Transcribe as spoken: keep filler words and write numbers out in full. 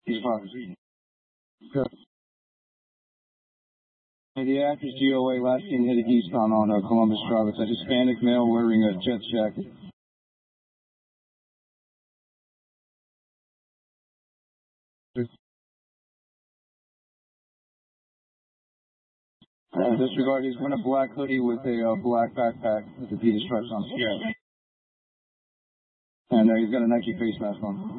He's fine. Good. The actress G O A last seen hit a Easton on uh, Columbus Drive. It's a Hispanic male wearing a Jets jacket. Uh, disregard, he's wearing a black hoodie with a uh, black backpack with the Adidas stripes on. Yeah. And uh, he's got a Nike face mask on.